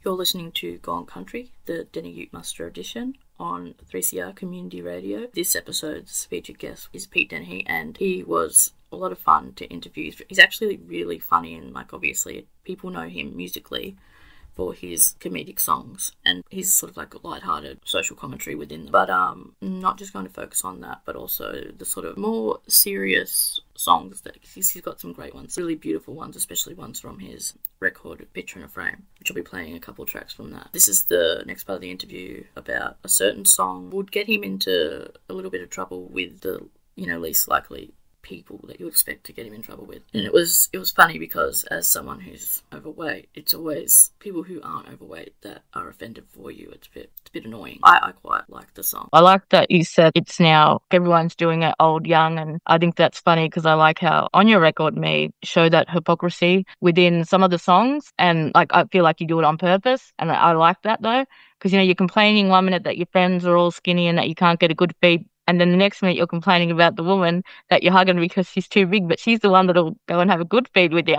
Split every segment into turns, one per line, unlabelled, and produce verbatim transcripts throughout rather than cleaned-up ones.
You're listening to Gone Country, the Denny Ute Muster edition on three C R Community Radio. This episode's featured guest is Pete Dennehy, and he was a lot of fun to interview. He's actually really funny, and like obviously people know him musically for his comedic songs, and he's sort of like a light-hearted social commentary within them. But um, not just going to focus on that, but also the sort of more serious songs that he's, he's got some great ones, really beautiful ones, especially ones from his record Picture in a Frame, which I'll be playing a couple of tracks from that. This is the next part of the interview about a certain song would get him into a little bit of trouble with the, you know, least likely people that you expect to get him in trouble with. And it was it was funny because as someone who's overweight, it's always people who aren't overweight that are offended for you. It's a bit it's a bit annoying. I, I quite like the song.
I like that you said it's now everyone's doing it old young, and I think that's funny because I like how on your record me show that hypocrisy within some of the songs, and like I feel like you do it on purpose, and I like that though, because you know you're complaining one minute that your friends are all skinny and that you can't get a good feed, and then the next minute you're complaining about the woman that you're hugging because she's too big, but she's the one that'll go and have a good feed with you.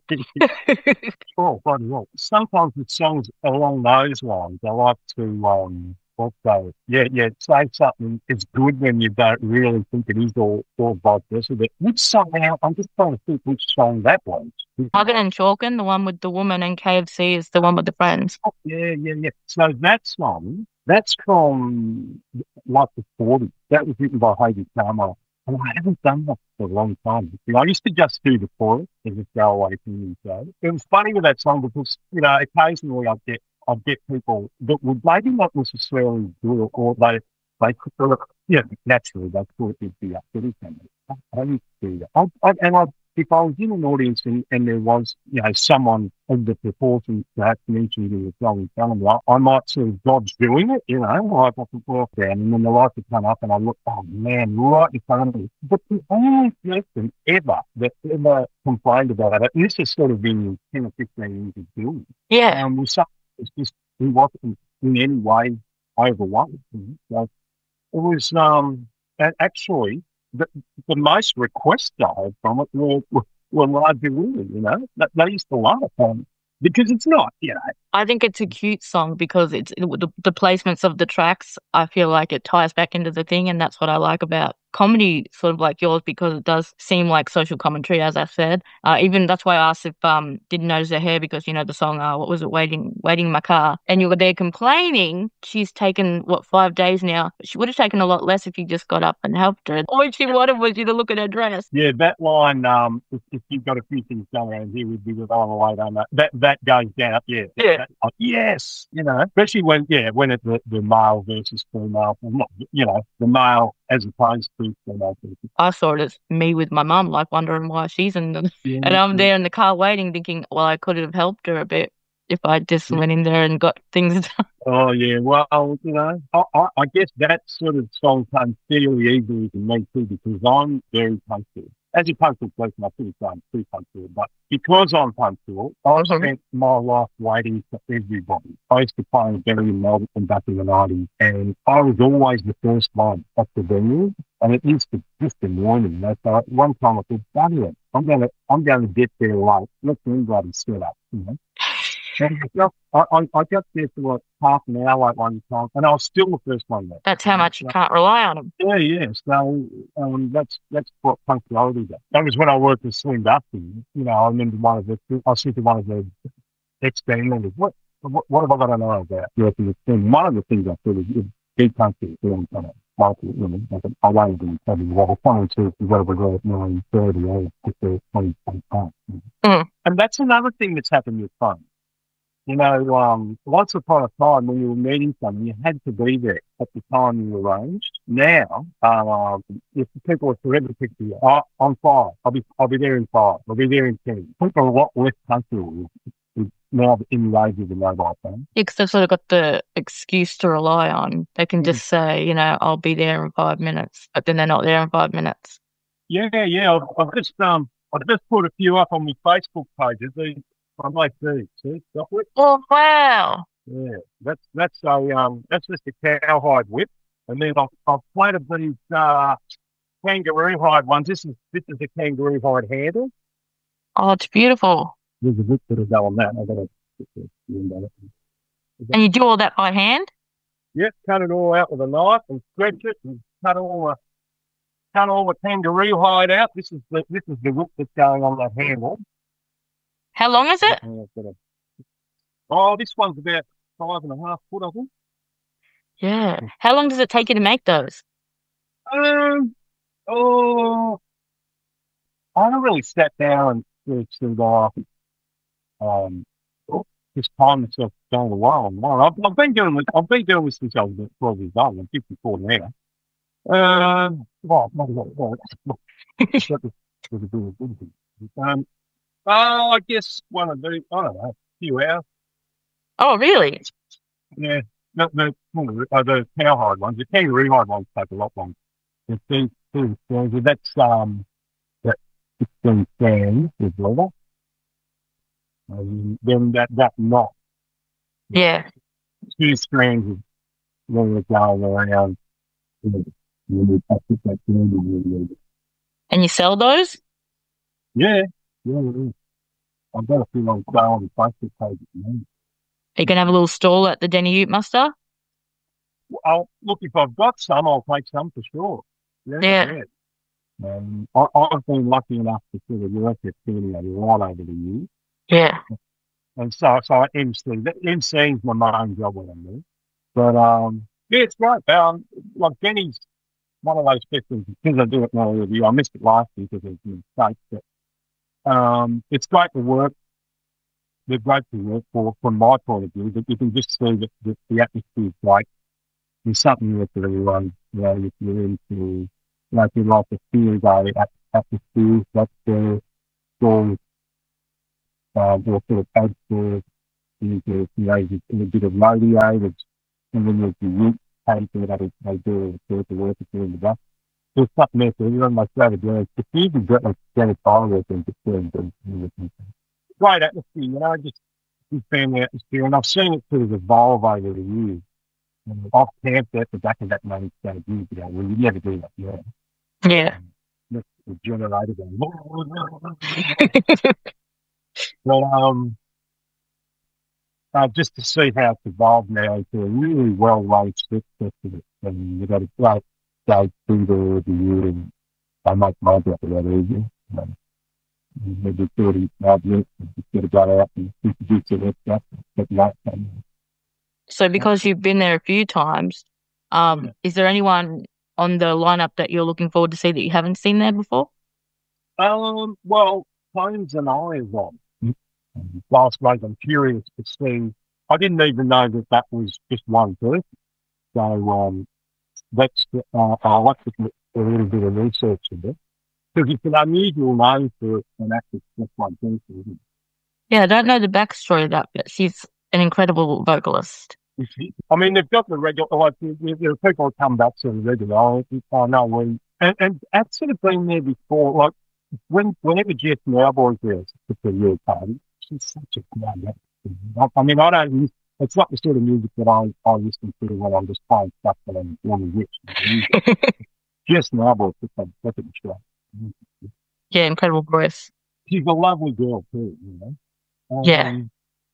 Oh, bloody well. Sometimes with songs along those lines, I like to um also yeah, yeah, say something is good when you don't really think it is or or vice versa. But which song now? I'm just trying to think which song that was.
Hugging and Chalkin, the one with the woman, and K F C is the one with the friends.
Oh, yeah, yeah, yeah. So that song, that's from like the forties. That was written by Heidi Karma. And I haven't done that for a long time. You know, I used to just do the chorus and just go away from the show. It was funny with that song because, you know, occasionally I'd get I'd get people that would maybe not necessarily do it, or they they could sort of, yeah, naturally they thought it'd be up to them. I I used to do that. I, I, and I if I was in an audience and, and there was, you know, someone of the proportions perhaps mentioned in the song in front of me, I, I might sort of dodge doing it, you know, like I could walk down and then the light would come up and I look, oh man, right in front of me. But the only person ever that ever complained about it, and this has sort of been ten or fifteen years of doing it,
Yeah.
um, was someone that's just, who wasn't in any way overweight. So it was, um, and actually, the, the most requests I had from it were, were, were largely women, you know. They, they used to laugh on it because it's not, you know.
I think it's a cute song because it's the, the placements of the tracks. I feel like it ties back into the thing, and that's what I like about comedy, sort of like yours, because it does seem like social commentary, as I said. Uh, even that's why I asked if um didn't notice her hair, because you know the song, uh, what was it, waiting, waiting in my car, and you were there complaining. She's taken what five days now. She would have taken a lot less if you just got up and helped her. All she wanted was you to look at her dress.
Yeah, that line, um, if, if you've got a few things going around here, we'd be with on the way down that. That that goes down, yeah.
Yeah.
That, oh, yes, you know, especially when, yeah, when it's the, the male versus female, well, not, you know, the male as opposed to female people.
I saw it as me with my mum, like wondering why she's in the,
Yeah,
and I'm
yeah.
there in the car waiting, thinking, well, I could have helped her a bit if I just went in there and got things done.
Oh, yeah, well, you know, I, I, I guess that sort of song comes fairly easily to me too, because I'm very punctual. As a punctual person, I think I'm too punctual, but because I'm punctual, I've
Mhm.
spent my life waiting for everybody. I used to play in Berry in Melbourne back in the nineties, and I was always the first one at the venue, and it used to just annoy me. You know? So at one time I said, "Bloody it, I'm going to, I'm going to get there late. Let anybody set up," you know. And I, I, I got there for like half an hour like one time, and I was still the first one there.
That's how much you can't rely on them.
Yeah, yeah. So um, that's that's what punctuality is. That was when I worked with Slim Dusty. You know, I remember one of the, I said to one of the ex-band members, what, what, what have I got to know about working with Slim? One of the things I said is, is be punctual. You know, Michael, you know, like, I won't be probably well, someone says, whatever, go at nine thirty or fifty, twenty, twenty-five.
Mm.
And that's another thing that's happened with fun. You know, um, once upon a time when you were meeting someone, you had to be there at the time you arranged. Now, um, if people are forever picture you, oh, I'm five. I'll be, I'll be there in five. I'll be there in ten. People are a lot less comfortable with, with now in the age of the mobile phone.
Yeah, because they've sort of got the excuse to rely on. They can just say, you know, I'll be there in five minutes, but then they're not there in five minutes.
Yeah, yeah. I've, I've just um, I've just put a few up on my Facebook pages. These, I might see, see, got it?
Oh, wow.
Yeah, that's that's a um, that's just a cowhide whip, and then I've, I've planted these uh, kangaroo hide ones. This is this is a kangaroo hide handle.
Oh, it's beautiful.
There's a bit that'll go on that. I've got to get the-
And you do all that by hand?
Yep, cut it all out with a knife and stretch it and cut all the cut all the kangaroo hide out. This is the this is the whip that's going on that handle.
How long is it?
Oh, this one's about five and a half foot, I think.
Yeah. How long does it take you to make those?
Um, oh, I haven't really sat down and sort of um, just time myself going a while and while. I've, I've been doing this. I've been doing this since I was about twelve years old. I'm fifty-four now. Um, well, not a lot. Well, that's that was, was a bit of a good thing. Um, oh, I guess one of the I don't know, a few hours.
Oh, really?
Yeah, the the, uh, the cowhide ones, the kangaroo hide ones take a lot longer. The two, two, two, that's um, that sixteen strands with leather, and then that that knot,
Yeah.
two strands of leather going around. You know, you have to put that strand in there.
And you sell those?
Yeah, yeah, yeah. I've got a few on sale on the Facebook page at the moment.
Are you going to have a little stall at the Denny Ute Muster?
I'll look if I've got some, I'll take some for sure. Yeah,
Yeah.
yeah. Um, I, I've been lucky enough to sort of work at studio right over the years,
Yeah.
and so so I M C. MCing's my main job when I'm there. But um, yeah, it's great. Um, like Denny's one of those festivals because I do it now every year. I missed it last year because of the mistake, but um, it's great to work. They're great to work for, from my point of view. But you can just see that the, the atmosphere is great. There's something there for everyone. You know, if you're into, like, you like the field day at, at the school, that's the school, um, or sort of ad stores, you know, there's a bit of rodeo, there's, and then there's the youth paper that they, they do, the the work during the day. There's something there for everyone. Like, go to do the field is great, like, get a fire with and just doing good. Great atmosphere, you know, just good family atmosphere, and I've seen it sort of evolve over the years. And I've camped at the back of that money years ago. Well, you never do that, yeah.
Yeah.
Um, the generator going. But um, uh, just to see how it's evolved now into a really well-run strip festival, and you've got a great stage through there every year, and they make my job a lot easier. Um, maybe thirty odd minutes, and just got to go out and introduce the stuff. But that, um,
So because you've been there a few times, um,
Yeah.
is there anyone on the lineup that you're looking forward to see that you haven't seen there before?
Um, well, Tones and I is on. Last week, I'm curious to see. I didn't even know that that was just one person. So um, that's uh, I'll have to do a little bit of research in it because it's an unusual name for an actor just one person, isn't
Yeah, I don't know the backstory of that, but she's an incredible vocalist.
it? I mean, they've got the regular. Like there, there are people who come back to the regular. Oh, I know we and and that's sort of been there before. Like when whenever Jess Mowboy's there, it's a real party. She's such a great actor. I, I mean, I don't. lis- It's not the sort of music that I, I listen to when I'm just playing stuff that I'm really rich. Jess Mowboy's just a perfect show.
Yeah, incredible voice.
She's a lovely girl too, you know.
Yeah.
Um,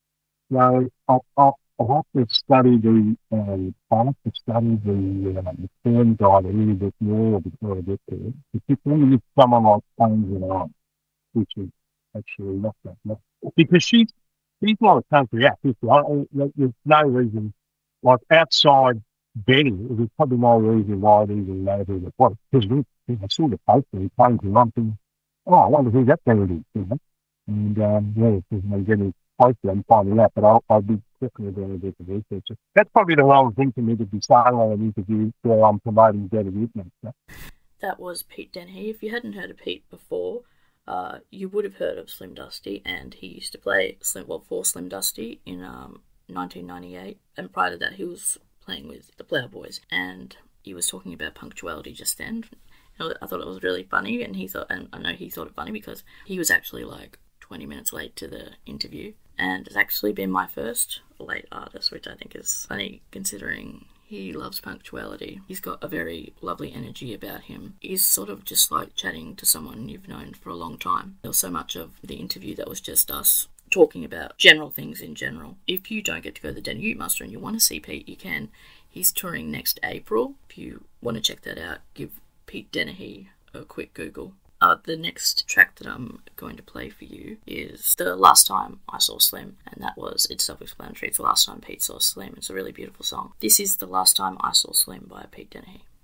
so I'll, I'll, I'll have to study the, um, I'll have to study the, uh, the film guide a little bit more before I get there. Particularly with someone like Tones and I, which is actually not that much. Because she's, she's not a country actress. Right? There- There's no reason, like outside Benny, there's probably no reason why I'd even know who it was. Because we, we saw the poster and Tones and I'm thinking, oh, I wonder who that thing is, you know? And um, yeah, because I'm getting closer and finding out, but I'll, I'll be definitely doing a bit of research. That's probably the wrong thing for me to be saying on an interview where I'm promoting Dead Movement.
That was Pete Dennehy. If you hadn't heard of Pete before, uh, you would have heard of Slim Dusty, and he used to play Slim, well, for Slim Dusty in um, nineteen ninety-eight, and prior to that he was playing with the Playboys, and he was talking about punctuality just then. I thought it was really funny, and he thought, and I know he thought it funny because he was actually like twenty minutes late to the interview, and it's actually been my first late artist, which I think is funny considering he loves punctuality. He's got a very lovely energy about him. He's sort of just like chatting to someone you've known for a long time. There was so much of the interview that was just us talking about general things in general. If you don't get to go to the Den Ute Muster and you want to see Pete, you can. He's touring next April. If you want to check that out, give Pete Dennehy a quick Google. Uh, the next track that I'm going to play for you is The Last Time I Saw Slim, and that was, it's self-explanatory, it's the last time Pete saw Slim. It's a really beautiful song. This is The Last Time I Saw Slim by Pete Dennehy.